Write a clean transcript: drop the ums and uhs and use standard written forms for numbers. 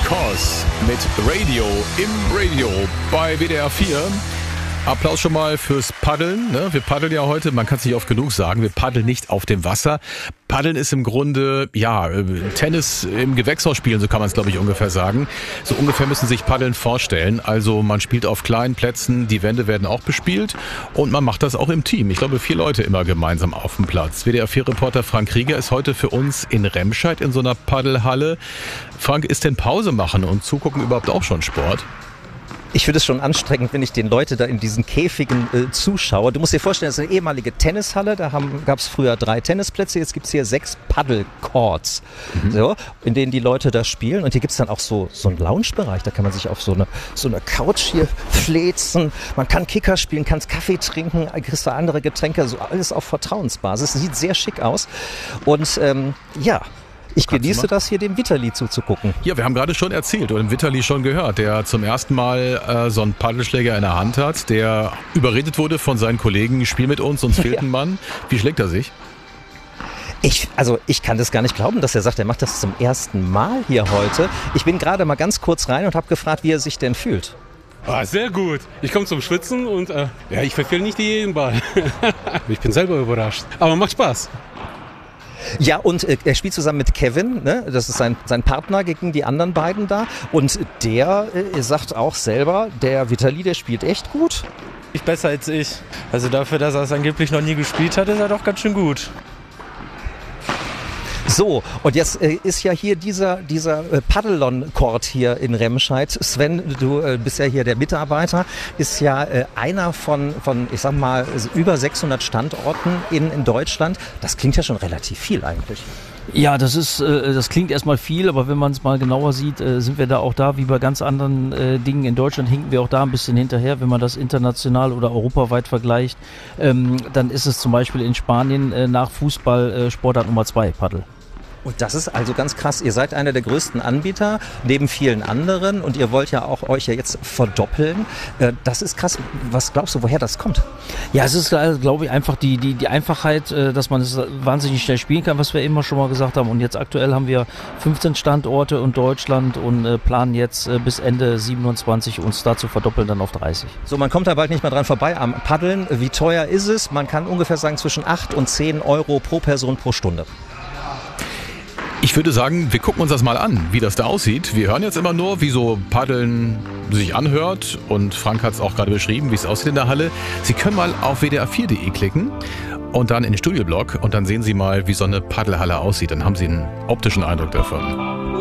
Cause mit Radio im Radio bei WDR 4. Applaus schon mal fürs Paddeln. Ne? Wir paddeln ja heute, man kann es nicht oft genug sagen, wir paddeln nicht auf dem Wasser. Paddeln ist im Grunde, ja, Tennis im Gewächshaus spielen, so kann man es, glaube ich, ungefähr sagen. So ungefähr müssen sich Paddeln vorstellen. Also man spielt auf kleinen Plätzen, die Wände werden auch bespielt und man macht das auch im Team. Ich glaube, 4 Leute immer gemeinsam auf dem Platz. WDR-4-Reporter Frank Rieger ist heute für uns in Remscheid in so einer Paddelhalle. Frank, ist denn Pause machen und zugucken überhaupt auch schon Sport? Ich finde es schon anstrengend, wenn ich den Leute da in diesen Käfigen zuschaue. Du musst dir vorstellen, das ist eine ehemalige Tennishalle. Da gab es früher 3 Tennisplätze. Jetzt gibt es hier 6 Paddle-Courts, so, in denen die Leute da spielen. Und hier gibt es dann auch so einen Lounge-Bereich. Da kann man sich auf so eine Couch hier fläzen. Man kann Kicker spielen, kann Kaffee trinken, kriegst du andere Getränke. So alles auf Vertrauensbasis. Sieht sehr schick aus. Und ja... Ich genieße das hier, dem Vitali zuzugucken. Ja, wir haben gerade schon erzählt oder dem Vitali schon gehört, der zum ersten Mal so einen Paddelschläger in der Hand hat, der überredet wurde von seinen Kollegen, spiel mit uns fehlt ein Mann. Wie schlägt er sich? Ich kann das gar nicht glauben, dass er sagt, er macht das zum ersten Mal hier heute. Ich bin gerade mal ganz kurz rein und habe gefragt, wie er sich denn fühlt. Sehr gut. Ich komme zum Schwitzen und ich verfehle nicht jeden Ball. Ich bin selber überrascht. Aber macht Spaß. Ja, und er spielt zusammen mit Kevin, ne? Das ist sein Partner gegen die anderen beiden da. Und der sagt auch selber, der Vitali, der spielt echt gut. Besser als ich. Also dafür, dass er es angeblich noch nie gespielt hat, ist er doch ganz schön gut. So, und jetzt ist ja hier dieser Paddelon-Court hier in Remscheid. Sven, du bist ja hier der Mitarbeiter, ist ja einer von, ich sag mal, über 600 Standorten in Deutschland. Das klingt ja schon relativ viel eigentlich. Ja, das klingt erstmal viel, aber wenn man es mal genauer sieht, sind wir da auch da, wie bei ganz anderen Dingen in Deutschland, hinken wir auch da ein bisschen hinterher. Wenn man das international oder europaweit vergleicht, dann ist es zum Beispiel in Spanien nach Fußball Sportart Nummer 2, Paddel. Und das ist also ganz krass. Ihr seid einer der größten Anbieter, neben vielen anderen. Und ihr wollt ja auch euch ja jetzt verdoppeln. Das ist krass. Was glaubst du, woher das kommt? Ja, es ist, glaube ich, einfach die Einfachheit, dass man es wahnsinnig schnell spielen kann, was wir immer schon mal gesagt haben. Und jetzt aktuell haben wir 15 Standorte in Deutschland und planen jetzt bis Ende 27 uns da zu verdoppeln, dann auf 30. So, man kommt da bald nicht mehr dran vorbei am Paddeln. Wie teuer ist es? Man kann ungefähr sagen zwischen 8 und 10 Euro pro Person pro Stunde. Ich würde sagen, wir gucken uns das mal an, wie das da aussieht. Wir hören jetzt immer nur, wie so Paddeln sich anhört. Und Frank hat es auch gerade beschrieben, wie es aussieht in der Halle. Sie können mal auf wdr4.de klicken und dann in den Studioblog. Und dann sehen Sie mal, wie so eine Paddelhalle aussieht. Dann haben Sie einen optischen Eindruck davon.